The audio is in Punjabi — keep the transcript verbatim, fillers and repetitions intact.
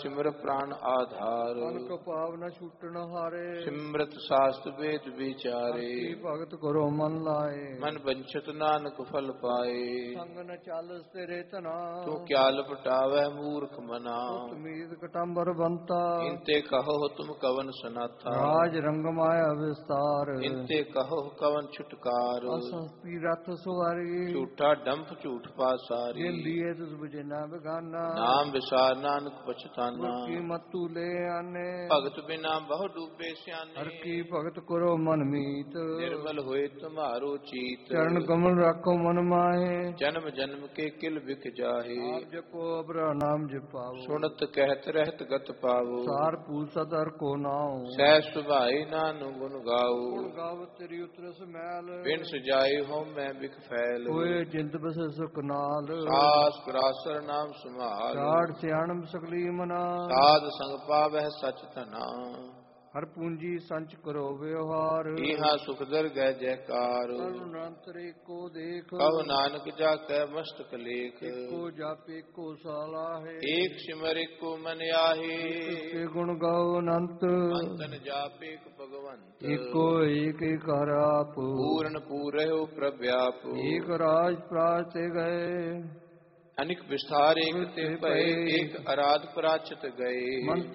ਸਿਮਰ ਪ੍ਰਾਨ ਆਧਾਰ। ਮਨ ਕੋ ਭਾਵ ਨ ਛੂਟਣ ਹਾਰੇ, ਸਿਮਰਤ ਸਾਸਤ ਵੇਦ ਵਿਚਾਰੇ। ਹਰਿ ਭਗਤ ਕਰੋ ਮਨ ਲਾਏ, ਮਨ ਬੰਛਤ ਨਾਨਕ ਫਲ ਪਾਏ। ਸੰਗ ਨ ਚਾਲਸ ਤੇਰੇ ਧਨਾ, ਤੂੰ ਕਿਆ ਲਪਟਾਵੈ ਮੂਰਖ ਮਨਾ। ਉਤਮੀਤ ਕਟੰਬਰ ਬੰਤਾ, ਇੰਤੇ ਕਹੋ ਤੁਮ ਕਵਨ ਸਨਾਥਾ। ਰਾਜ ਰੰਗ ਮਾਇਆ ਵਿਸਤਾਰ, ਇੰਤੇ ਕਹੋ ਕਵਨ ਛੁਟਕਾਰ। ਅਸੰਸਤੀ ਰਥ ਸੁਵਾਰੀ, ਝੂਠਾ ਡੰਪ ਝੂਠ ਪਾਸਾਰੀ। ਜਿਨ ਦੀਏ ਤੁਸ ਬੁਝਨਾ ਬਗਾਨਾ, ਨਾਮ ਵਿਸਾਰ ਨਾਨਕ ਪਛਤਾਨਾ। ਕੀ ਮਤੂ ਲੈ ਆਨੇ, ਭਗਤ ਬਿਨਾ ਬਹੁ ਡੂਬੇ ਸਿਆਨੇ। ਹਰ ਕੀ ਭਗਤ ਕਰੋ ਮਨ ਮੀਤ, ਨਿਰਮਲ ਹੋਏ ਤੁਮਾਰੋ ਚੀਤ। ਚਰਨ ਕਮਲ ਰੱਖੋ ਮਨ ਮਾਹੇ, ਜਨਮ ਜਨਮ ਕੇ ਕਿਲ ਵਿਖ ਜਾਹੇ। ਆਪ ਜਪੋ ਅਬਰਾ ਨਾਮ ਜਪਾਵੋ, ਸੁਣਤ ਕਹਿਤ ਰਹਿਤ ਗਤ ਪਾਵੋ। ਸਾਰ ਪੂਜ ਸਦਰ ਕੋ ਨਾਉ, ਸਹਿ ਸੁਭਾਈ ਨਾਨੁ ਗੁਣ ਗਾਓ। ਗੁਣ ਗਾਵ ਤੇਰੀ ਉਤਰਸ ਮੈਲ, ਬਿਨ ਸਜਾਏ ਹੋ ਮੈਂ ਬਿਖ ਫੈਲ। ਹੋਏ ਜਿੰਦ ਬਸੇ ਸੁਖ ਨਾਲ, ਸਾਸ ਪ੍ਰਾਸਰ ਨਾਮ ਸੰਭਾਲ। ਚਾੜ ਸਿਆਣਮ ਸਕਲੀ ਮਨਾ, ਸਾਧ ਸੰਗ ਪਾਵਹਿ ਸਚ ਧਨਾ। ਹਰ ਪੂੰਜੀ ਸੰਚ ਕਰੋ ਵਿਵਹਾਰ, ਇਹਾ ਸੁਖ ਦਰ ਗੈ ਜੈਕਾਰ। ਕਰੁਣਾਂਤਰੇ ਕੋ ਦੇਖ, ਕਹੁ ਨਾਨਕ ਜਾ ਕੈ ਮਸਤਕ ਲੇਖ। ਏਕੋ ਜਾਪੇ ਏਕੋ ਸਾਲਾਹੇ, ਏਕ ਸਿਮਰ ਏਕੋ ਮਨ ਆਹੇ। ਤੇ ਗੁਣ ਗਾਓ ਅਨੰਤ, ਅੰਤਨ ਜਾਪ ਏਕ ਭਗਵੰਤ। ਏਕੋ ਏਕ ਕਰ ਆਪ, ਪੂਰਨ ਪੂਰਹਿ ਪ੍ਰਭ ਆਪ। ਏਕ ਰਾਜ ਪ੍ਰਾਜ ਤੇ ਗਏ, ਅਨਿਕ ਵਿਸਥਾਰ ਏਕ ਤੇ ਭਏ। ਏਕ ਅਰਾਧ ਪ੍ਰਾਚਿਤ ਗਏ।